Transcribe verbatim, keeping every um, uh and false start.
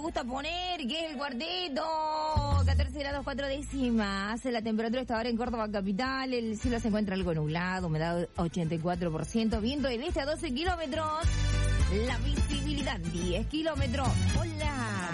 gusta poner, que es el cuarteto. catorce grados cuatro décimas. La temperatura está ahora en Córdoba capital. El cielo se encuentra algo nublado, humedad ochenta y cuatro por ciento. Viento del este a doce kilómetros. La visibilidad diez kilómetros. Hola.